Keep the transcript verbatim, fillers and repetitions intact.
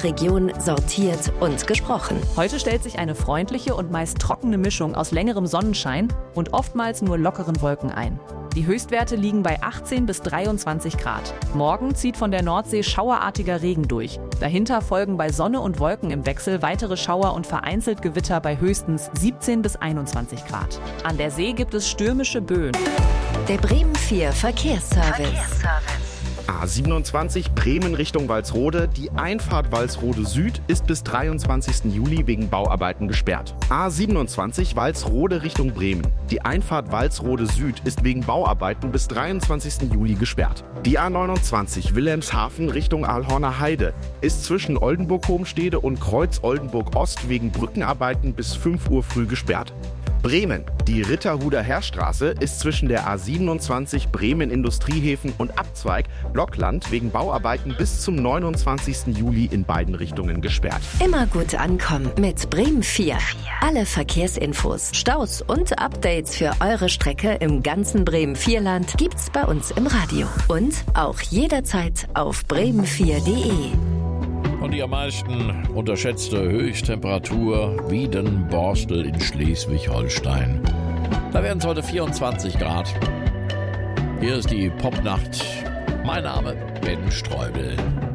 Region sortiert und gesprochen. Heute stellt sich eine freundliche und meist trockene Mischung aus längerem Sonnenschein und oftmals nur lockeren Wolken ein. Die Höchstwerte liegen bei achtzehn bis dreiundzwanzig Grad. Morgen zieht von der Nordsee schauerartiger Regen durch. Dahinter folgen bei Sonne und Wolken im Wechsel weitere Schauer und vereinzelt Gewitter bei höchstens siebzehn bis einundzwanzig Grad. An der See gibt es stürmische Böen. Der Bremen vier Verkehrsservice. Verkehrsservice. A siebenundzwanzig Bremen Richtung Walsrode. Die Einfahrt Walsrode Süd ist bis dreiundzwanzigsten Juli wegen Bauarbeiten gesperrt. A siebenundzwanzig Walsrode Richtung Bremen. Die Einfahrt Walsrode Süd ist wegen Bauarbeiten bis dreiundzwanzigsten Juli gesperrt. Die A neunundzwanzig Wilhelmshaven Richtung Alhorner Heide ist zwischen Oldenburg-Homstede und Kreuz Oldenburg Ost wegen Brückenarbeiten bis fünf Uhr früh gesperrt. Bremen. Die Ritterhuder Heerstraße ist zwischen der A siebenundzwanzig Bremen Industriehäfen und Abzweig Blockland wegen Bauarbeiten bis zum neunundzwanzigsten Juli in beiden Richtungen gesperrt. Immer gut ankommen mit Bremen vier. Alle Verkehrsinfos, Staus und Updates für eure Strecke im ganzen Bremen vier Land gibt's bei uns im Radio. Und auch jederzeit auf bremen vier punkt de. Und die am meisten unterschätzte Höchsttemperatur Wiedenborstel in Schleswig-Holstein. Da werden es heute vierundzwanzig Grad. Hier ist die Popnacht. Mein Name Ben Streubel.